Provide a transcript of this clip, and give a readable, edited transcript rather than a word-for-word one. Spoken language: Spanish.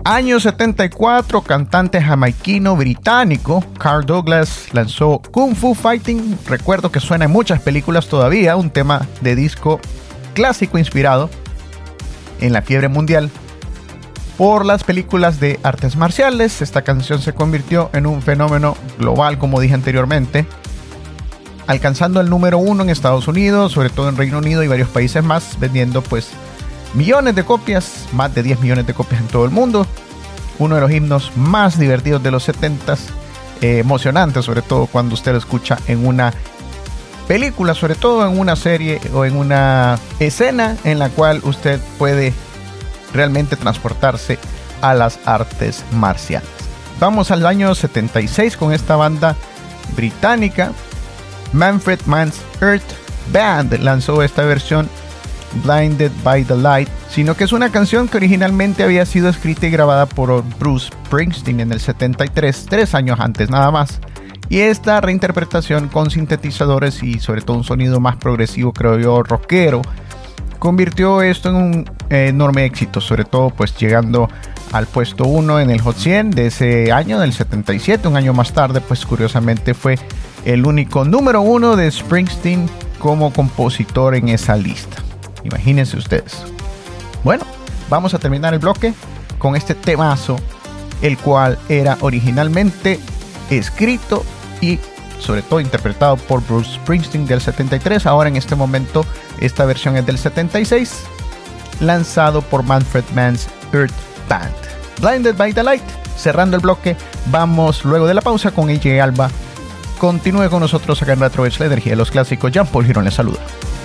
Año 74, cantante jamaiquino británico Carl Douglas lanzó Kung Fu Fighting. Recuerdo que suena en muchas películas todavía, un tema de disco clásico inspirado en la fiebre mundial por las películas de artes marciales. Esta canción se convirtió en un fenómeno global, como dije anteriormente, alcanzando el número 1 en Estados Unidos, sobre todo en Reino Unido y varios países más, vendiendo pues millones de copias, más de 10 millones de copias en todo el mundo. Uno de los himnos más divertidos de los 70s, emocionante sobre todo cuando usted lo escucha en una película, sobre todo en una serie o en una escena en la cual usted puede realmente transportarse a las artes marciales. Vamos al año 76 con esta banda británica. Manfred Mann's Earth Band lanzó esta versión Blinded by the Light, sino que es una canción que originalmente había sido escrita y grabada por Bruce Springsteen en el 73, 3 años antes nada más. Y esta reinterpretación con sintetizadores y sobre todo un sonido más progresivo, creo yo, rockero, convirtió esto en un enorme éxito, sobre todo pues llegando al puesto 1 en el Hot 100 de ese año, del 77. Un año más tarde, pues curiosamente fue el único número 1 de Springsteen como compositor en esa lista. Imagínense ustedes. Bueno, vamos a terminar el bloque con este temazo, el cual era originalmente escrito y sobre todo interpretado por Bruce Springsteen del 73. Ahora en este momento esta versión es del 76, lanzado por Manfred Mann's Earth Band. Blinded by the Light. Cerrando el bloque, vamos luego de la pausa con AJ Alba. Continúe con nosotros acá en Retro Edge, la energía de los clásicos. Jean Paul Girón les saluda.